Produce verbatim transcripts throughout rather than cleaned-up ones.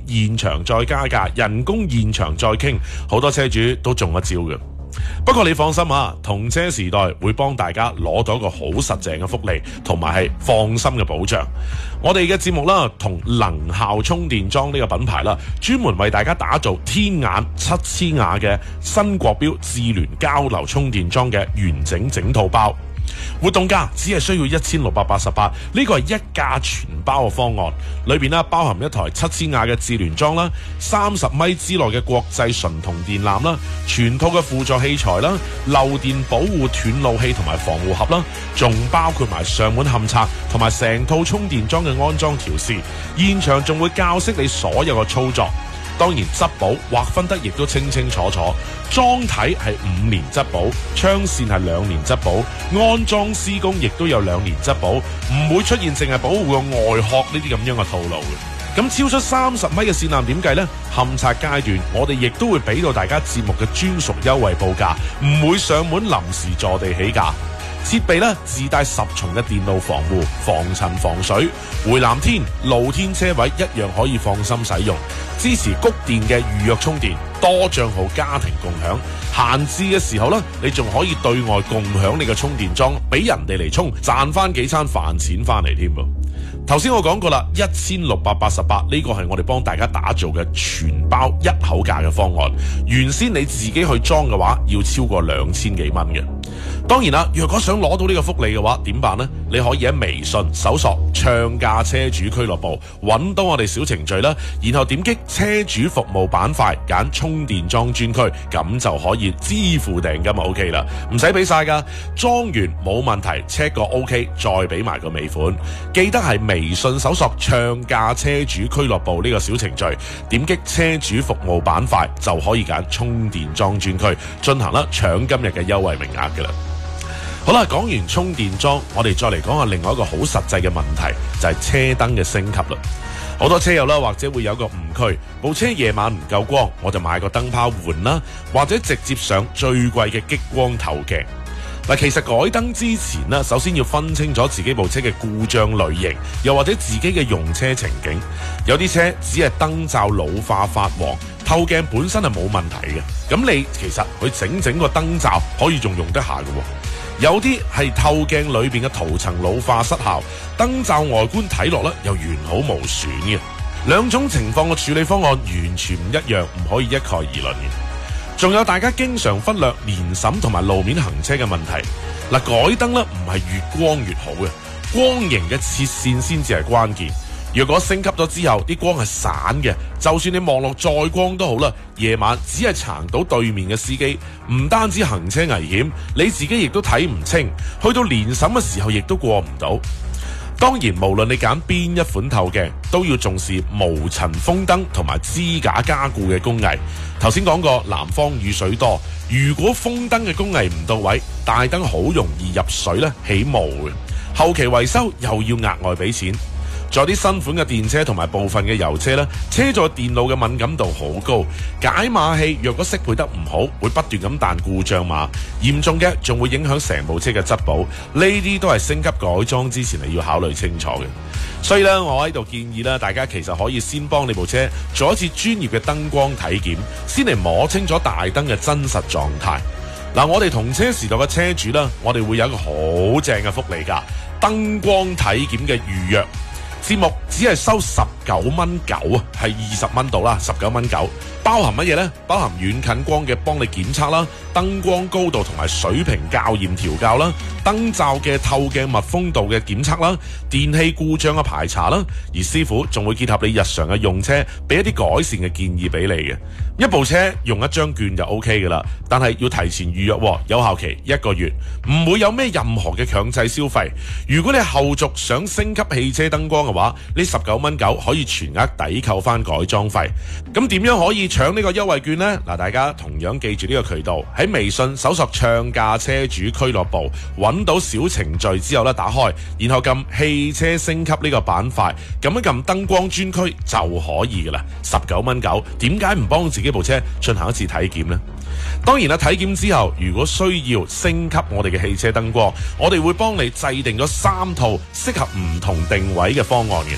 現場再加價，人工現場再傾，好多車主都中咗招嘅。不過你放心啊，同車時代會幫大家攞到一個好實淨嘅福利，同埋係放心嘅保障。我哋嘅節目啦，同能效充電樁呢個品牌啦，專門為大家打造天眼七千瓦嘅新國標智聯交流充電樁嘅完整整套包。活動價只係需要一千六百八十八，呢個係一價全包嘅方案，裏邊啦包含一台七千瓦嘅智聯樁啦，三十米之內嘅國際純銅電纜啦，全套嘅輔助器材啦，漏電保護斷路器同埋防護盒啦，仲包括埋上門勘測同埋成套充電樁嘅安裝調試，現場仲會教識你所有嘅操作。當然質保劃分得亦都清清楚楚，裝體係五年質保，槍線係兩年質保，安裝施工亦都有兩年質保，唔會出現淨係保護個外殼呢啲咁樣嘅套路嘅。咁超出三十米嘅線纜點計呢？勘測階段我哋亦都會俾到大家節目嘅專屬優惠報價，唔會上門臨時坐地起價。設備咧自帶十重嘅電路防護，防塵防水，回南天、露天車位一樣可以放心使用。支持谷電嘅預約充電，多帳號家庭共享。閒置嘅時候咧，你仲可以對外共享你嘅充電樁，俾人哋嚟充，賺翻幾餐飯錢翻嚟添噃。頭先我講過啦，一千六百八十八呢個係我哋幫大家打造嘅全包一口價嘅方案。原先你自己去裝嘅話，要超過兩千幾蚊嘅。當然啦，若果想攞到呢個福利嘅話，點辦呢？你可以喺微信搜索唱價車主俱樂部，揾到我哋小程序啦，然後點擊車主服務板塊，揀充電樁專區，咁就可以支付訂金就 O K 啦，唔使俾晒噶，裝完冇問題 check 個 O K， 再俾埋個尾款。記得係微信搜索唱價車主俱樂部呢個小程序，點擊車主服務板塊就可以揀充電樁專區，進行啦搶今日嘅優惠名額噶啦。好啦，講完充電樁，我哋再嚟講下另外一個好實際嘅問題，就係車燈嘅升級啦。好多車友啦，或者會有個誤區，部車夜晚唔夠光，我就買個燈泡換啦，或者直接上最貴嘅激光透鏡。嗱，其實改燈之前呢，首先要分清楚自己部車嘅故障類型，又或者自己嘅用車情景。有啲車只係燈罩老化發黃，透鏡本身係冇問題嘅，咁你其實去整整個燈罩可以仲用得下嘅。有啲係透鏡裏邊嘅塗層老化失效，燈罩外觀睇落咧又完好無損嘅。兩種情況嘅處理方案完全唔一樣，唔可以一概而論嘅。仲有大家經常忽略連審同埋路面行車嘅問題。嗱，改燈咧唔係越光越好嘅，光型嘅切線先至係關鍵。若果升級咗之後，啲光係散嘅，就算你望落再光都好啦，夜晚只係撐到對面嘅司機，唔單止行車危險，你自己亦都睇唔清，去到連審嘅時候亦都過唔到。當然，無論你揀邊一款透鏡，都要重視無塵風燈同埋支架加固嘅工藝。頭先講過，南方雨水多，如果風燈嘅工藝唔到位，大燈好容易入水咧起霧嘅，後期維修又要額外俾錢。仲有啲新款嘅電車同埋部分嘅油車咧，車載電路嘅敏感度好高，解碼器若果適配得唔好，會不斷咁彈故障碼，嚴重嘅仲會影響成部車嘅質保。呢啲都係升級改裝之前你要考慮清楚嘅。所以咧，我喺度建議咧，大家其實可以先幫你部車做一次專業嘅燈光體檢，先嚟摸清楚大燈嘅真實狀態。嗱，我哋同車時代嘅車主啦，我哋會有一個好正嘅福利㗎，燈光體檢嘅預約。節目只係收十九蚊九啊，係二十蚊到啦，十九蚊九，包含乜嘢呢？包含遠近光嘅幫你檢測啦，燈光高度同埋水平校驗調校啦，燈罩嘅透鏡密封度嘅檢測啦，電器故障嘅排查啦，而師傅仲會結合你日常嘅用車，俾一啲改善嘅建議俾你嘅。一部車用一張券就 O K 噶啦，但係要提前預約，有效期一個月，唔會有咩任何嘅強制消費。如果你後續想升級汽車燈光嘅話，呢十九蚊九可以全額抵扣翻改裝費。咁點樣可以搶呢個優惠券呢？嗱，大家同樣記住呢個渠道，喺微信搜索唱價車主俱樂部，揾到小程序之後咧，打開，然後撳汽車升級呢個板塊，咁一撳燈光專區就可以噶啦，十九蚊九。點解唔幫自己部車進行一次體檢呢？當然啦，體檢之後如果需要升級我哋嘅汽車燈光，我哋會幫你制定咗三套適合唔同定位嘅方案嘅。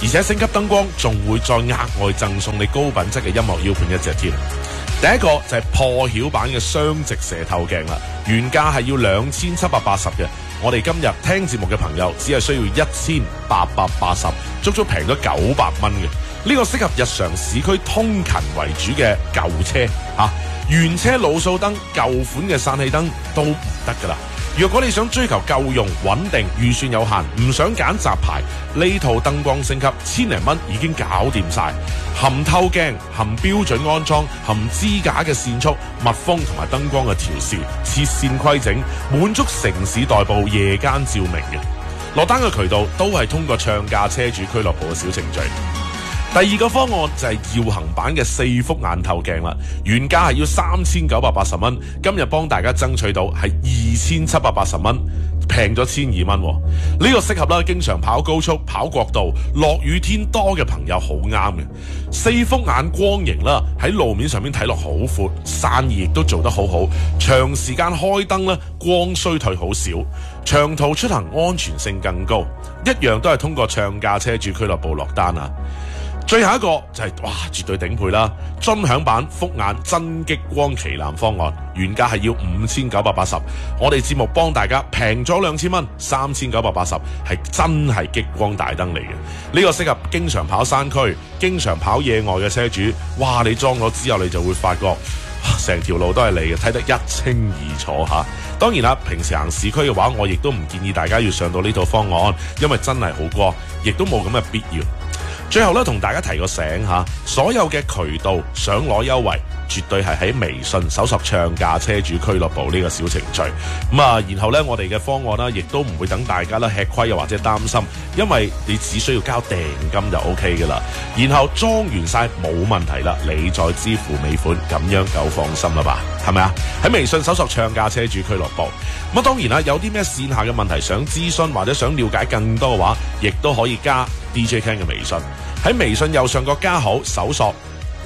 而且升級燈光仲會再額外贈送你高品質嘅音樂 U 盤一隻添。第一個就係破曉版嘅雙直射透鏡啦，原價係要兩千七百八十嘅，我哋今日聽節目嘅朋友只係需要一千八百八十，足足平咗九百蚊嘅。呢個適合日常市區通勤為主嘅舊車嚇、啊，原車老數燈、舊款嘅散氣燈都唔得噶啦。若果你想追求夠用、穩定，預算有限，唔想揀雜牌，呢套燈光升級千零蚊已經搞掂晒，含透鏡、含標準安裝、含支架嘅線束、密封同埋燈光嘅調試、切線規整，滿足城市代步、夜間照明嘅。落單嘅渠道都係通過唱價車主俱樂部嘅小程序。第二個方案就係耀恒版嘅四幅眼透鏡啦，原價係要三千九百八十蚊，今日幫大家爭取到係二千七百八十蚊，平咗千二蚊。呢個適合啦，經常跑高速、跑國道、落雨天多嘅朋友好啱嘅。四幅眼光型啦，喺路面上面睇落好闊，散熱亦都做得好好，長時間開燈咧，光衰退好少，長途出行安全性更高，一樣都係通過唱價車主俱樂部落單啊！最後一個就係、是、哇，絕對頂配啦！尊享版複眼真激光旗艦方案，原價係要五千九百八十，我哋節目幫大家平咗兩千蚊，三千九百八十，係真係激光大燈嚟嘅。呢、這個適合經常跑山區、經常跑野外嘅車主。哇！你裝咗之後，你就會發覺成條路都係你嘅，睇得一清二楚吓。當然啦，平時行市區嘅話，我亦都唔建議大家要上到呢套方案，因為真係好光，亦都冇咁嘅必要。最後咧，同大家提個醒吓，所有嘅渠道想攞優惠，絕對係喺微信搜索唱價車主俱樂部呢個小程序。咁啊，然後咧，我哋嘅方案啦，亦都唔會等大家咧吃虧又或者擔心，因為你只需要交訂金就 O K 噶啦。然後裝完晒冇問題啦，你再支付尾款，咁樣夠放心啦吧？係咪啊？喺微信搜索唱價車主俱樂部。咁啊，當然啦，有啲咩線下嘅問題想諮詢或者想了解更多嘅話，亦都可以加 D J Ken 嘅微信。喺微信右上角加號搜索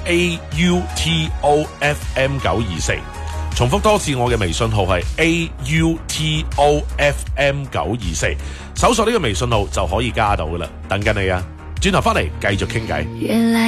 A U T O F M 九二四，重複多次，我嘅微信號係 A U T O F M 九二四，搜索呢個微信號就可以加到噶啦，等緊你啊！轉頭翻嚟繼續傾偈。